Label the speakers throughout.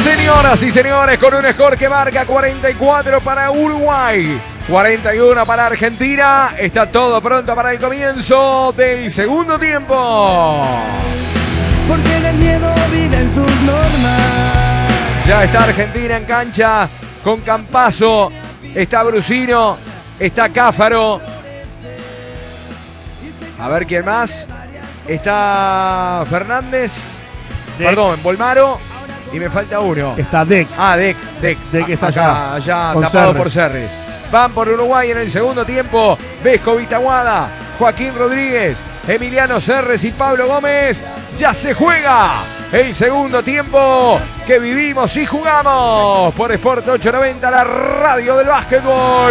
Speaker 1: Señoras y señores, con un score que marca 44 para Uruguay, 41 para Argentina. Está todo pronto para el comienzo del segundo tiempo.
Speaker 2: Porque el miedo vive en sus normas.
Speaker 1: Ya está Argentina en cancha con Campazzo, está Brusino, está Cáfaro. A ver quién más. Está Fernández.
Speaker 3: Deck.
Speaker 1: Perdón, Bolmaro. Y me falta uno.
Speaker 3: Está Deck.
Speaker 1: Ah, Deck.
Speaker 3: Deck está
Speaker 1: allá
Speaker 3: con
Speaker 1: tapado
Speaker 3: Serres.
Speaker 1: por Serri. Van por Uruguay en el segundo tiempo. Vesco, Vitaguada, Joaquín Rodríguez, Emiliano Serres y Pablo Gómez. Ya se juega el segundo tiempo que vivimos y jugamos por Sport 890, la radio del básquetbol.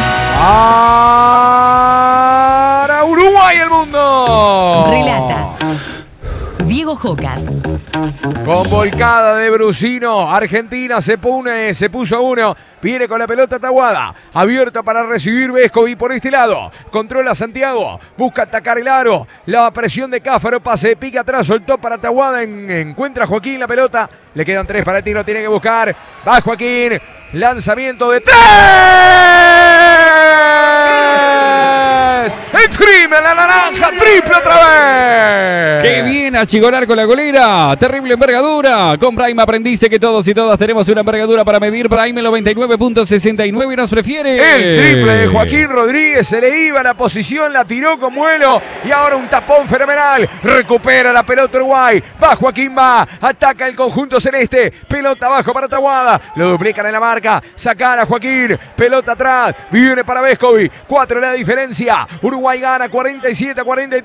Speaker 1: Para Uruguay el mundo.
Speaker 4: Relata Diego Jocas.
Speaker 1: Con volcada de Brusino, Argentina se puso a uno. Viene con la pelota Taguada, abierta para recibir Vescovi por este lado. Controla Santiago, busca atacar el aro. La presión de Cáfaro, pase de pique atrás, soltó para Taguada. Encuentra a Joaquín la pelota. Le quedan 3 para el tiro, tiene que buscar. Va Joaquín, lanzamiento de 3. El triple, la naranja, triple otra vez.
Speaker 5: ¡Qué bien achigolar con la golera! ¡Terrible envergadura! Con Prime aprendice que todos y todas tenemos una envergadura para medir. Prime 99.69 nos prefiere.
Speaker 1: El triple de Joaquín Rodríguez, se le iba a la posición, la tiró con vuelo y ahora un tapón fenomenal. Recupera la pelota Uruguay. Va Joaquín, ataca el conjunto celeste. Pelota abajo para Taguada. Lo duplican en la marca. Sacar a Joaquín. Pelota atrás. Viene para Vescovi. 4 la diferencia. Uruguay gana 47-43.